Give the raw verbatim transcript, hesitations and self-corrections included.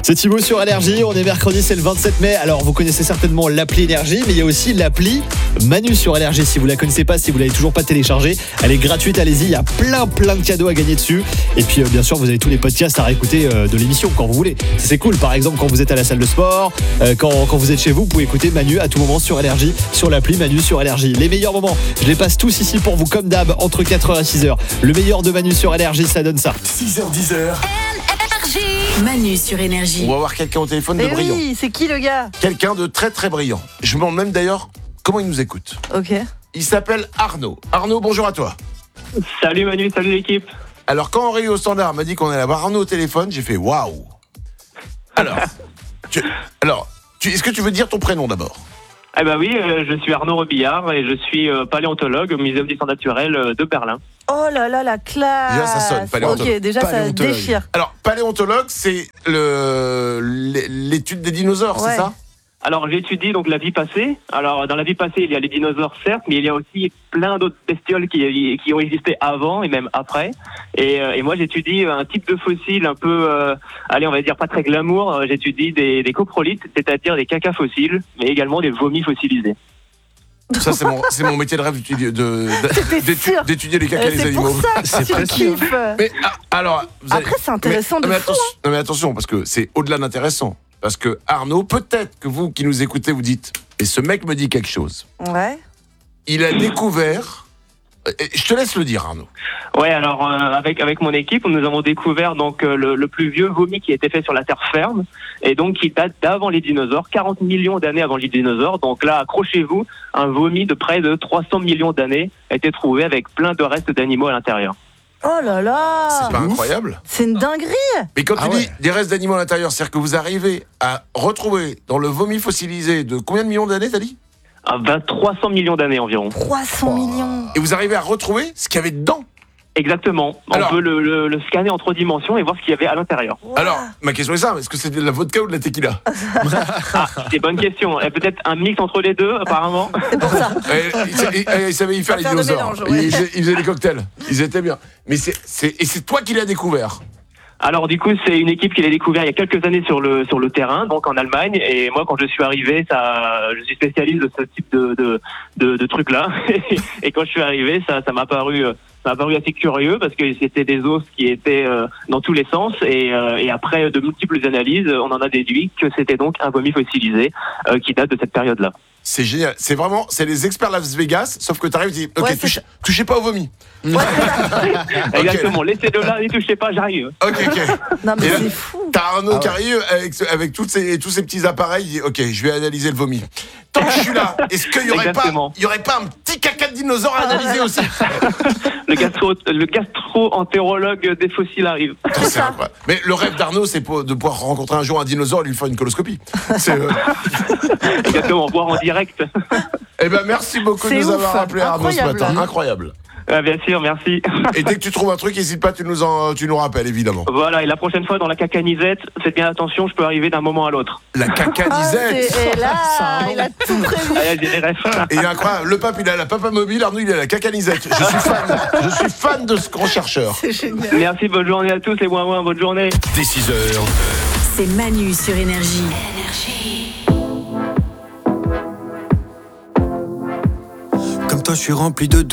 C'est Thibaut sur Énergie, on est mercredi, c'est le vingt-sept mai. Alors vous connaissez certainement l'appli Énergie, mais il y a aussi l'appli Manu sur Énergie. Si vous la connaissez pas, si vous l'avez toujours pas téléchargée, elle est gratuite, allez-y, il y a plein plein de cadeaux à gagner dessus. Et puis euh, bien sûr, vous avez tous les podcasts à réécouter euh, de l'émission quand vous voulez. C'est cool, par exemple quand vous êtes à la salle de sport, euh, quand, quand vous êtes chez vous, vous pouvez écouter Manu à tout moment sur Énergie, sur l'appli Manu sur Énergie. Les meilleurs moments, je les passe tous ici pour vous comme d'hab, entre quatre heures et six heures. Le meilleur de Manu sur Énergie, ça donne ça. six heures dix heures. Manu sur Énergie. On va voir quelqu'un au téléphone de Eh brillant. oui, c'est qui le gars? Quelqu'un de très très brillant. Je me demande même d'ailleurs comment il nous écoute. Ok. Il s'appelle Arnaud. Arnaud, bonjour à toi. Salut Manu, salut l'équipe. Alors quand Henri au standard m'a dit qu'on allait avoir Arnaud au téléphone, j'ai fait waouh. Alors, tu, alors tu, est-ce que tu veux dire ton prénom d'abord? Eh ben oui, euh, je suis Arnaud Robillard et je suis euh, paléontologue au Muséum d'histoire naturelle euh, de Berlin. Oh là là, la classe. Déjà, ça sonne, paléontologue. Ok, déjà ça Paléontologue. déchire. Alors, paléontologue, c'est le, l'étude des dinosaures, Ouais. c'est ça? Alors j'étudie donc la vie passée. Alors dans la vie passée, il y a les dinosaures certes, mais il y a aussi plein d'autres bestioles qui, qui ont existé avant et même après. Et, euh, et moi j'étudie un type de fossile un peu, euh, allez on va dire pas très glamour. Euh, J'étudie des, des coprolites, c'est-à-dire des cacas fossiles, mais également des vomis fossilisés. Ça, c'est mon, c'est mon métier de rêve d'étudier, de, C'était d'étu- sûr. d'étudier les caca Euh, des c'est animaux. pour ça que C'est tu presque- kiffes. Mais ah, alors, vous allez- Après, c'est intéressant mais, de mais fou, attention, non, mais attention, parce que c'est au-delà d'intéressant. Parce que Arnaud, peut-être que vous qui nous écoutez, vous dites, et ce mec me dit quelque chose. Ouais. Il a découvert. et Je te laisse le dire, Arnaud. Ouais, alors euh, avec avec mon équipe, nous avons découvert donc euh, le, le plus vieux vomi qui a été fait sur la terre ferme et donc qui date d'avant les dinosaures, quarante millions d'années avant les dinosaures. Donc là, accrochez-vous, un vomi de près de trois cents millions d'années a été trouvé avec plein de restes d'animaux à l'intérieur. Oh là là. C'est pas incroyable? C'est une dinguerie. Mais quand Ah tu ouais. dis des restes d'animaux à l'intérieur, c'est-à-dire que vous arrivez à retrouver dans le vomi fossilisé de combien de millions d'années, t'as dit? À vingt, trois cents millions d'années environ. trois cents millions. Et vous arrivez à retrouver ce qu'il y avait dedans. Exactement. On Alors- peut le, le, le scanner en trois dimensions et voir ce qu'il y avait à l'intérieur. Wow. Alors, ma question est ça, est-ce que c'est de la vodka ou de la tequila? Ah, c'est bonne question. Et peut-être un mix entre les deux, apparemment. C'est pour ça. Et, il, sa- il- il savait y faire À les faire de dinosaures. mélange, ouais. il, faisait- il faisait des cocktails. Ils étaient bien. Mais c'est, c'est, et c'est toi qui l'as découvert. Alors du coup, c'est une équipe qui l'a découvert il y a quelques années sur le sur le terrain, donc en Allemagne. Et moi, quand je suis arrivé, ça, je suis spécialiste de ce type de de de, de trucs là. Et quand je suis arrivé, ça ça m'a paru euh, ça m'a paru assez curieux parce que c'était des os qui étaient euh, dans tous les sens. Et euh, et après de multiples analyses, on en a déduit que c'était donc un vomi fossilisé euh, qui date de cette période-là. C'est génial. C'est vraiment, c'est les experts Las Vegas, sauf que t'arrives et dis, ok, Ouais, c'est touche- ça. touchez pas au vomi. Exactement. Laissez-le là, n'y touchez pas, j'arrive. Ok, ok. Non mais Et là- c'est fou. T'as Arnaud Ah ouais. qui arrive avec, ce- avec toutes ces, tous ces petits appareils, il dit, ok, je vais analyser le vomi. Tant que je suis là, est-ce qu'il y aurait pas, Exactement. il y aurait pas un petit caca de dinosaure à analyser aussi? Le gastro le gastro-entérologue des fossiles arrive. Putain, c'est incroyable. Mais le rêve d'Arnaud, c'est pour- de pouvoir rencontrer un jour un dinosaure et lui faire une coloscopie. C'est, euh, Exactement. Voir en direct. Eh ben, merci beaucoup de C'est nous ouf. avoir appelé Arnaud ce Incroyable. matin. Incroyable. Ah, bien sûr, merci. Et dès que tu trouves un truc, n'hésite pas, tu nous en, tu nous rappelles, évidemment. Voilà, et la prochaine fois dans la cacanisette, faites bien attention, je peux arriver d'un moment à l'autre. La Ah, cacanisette. c'est- et là, il a tout prévu. Allez, j'ai des refs. Et il est incroyable. Le pape, il a la papa mobile, Arnaud, il a la cacanisette. Je suis fan. Je suis fan de ce grand chercheur. C'est génial. Merci, bonne journée à tous les moins moins, bonne journée. Dès six heures. C'est Manu sur Énergie. Comme toi, je suis rempli de